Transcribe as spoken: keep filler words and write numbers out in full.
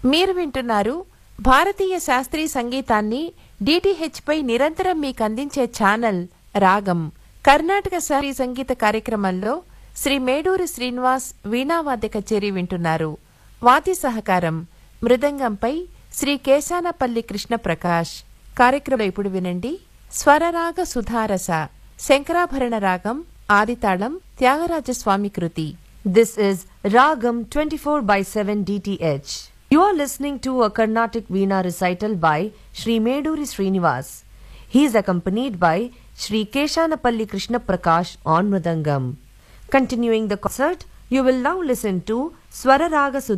మీరు వింటున్నారు భారతీయ శాస్త్రీయ సంగీతాన్ని డిటిహెచ్ పై నిరంతరం మీకు అందించే ఛానల్ రాగం. కర్ణాటక శాస్త్రీయ సంగీత కార్యక్రమంలో శ్రీ మేడూరి శ్రీనివాస్ వీణావాద్య కచేరీ వింటున్నారు. వాద్య సహకారం మృదంగంపై శ్రీ కేశానపల్లి కృష్ణ ప్రకాష్. కార్యక్రమంలో ఇప్పుడు వినండి స్వరరాగ సుధారస శంకరాభరణ రాగం ఆదితాళం త్యాగరాజస్వామి కృతి. This is Ragam twenty-four by seven D T H. You are listening to a Carnatic Veena recital by Sri Meduri Srinivas. He is accompanied by Sri Keshanapalli Krishna Prakash on Mridangam. Continuing the concert, you will now listen to Swara Raga Sudharasa.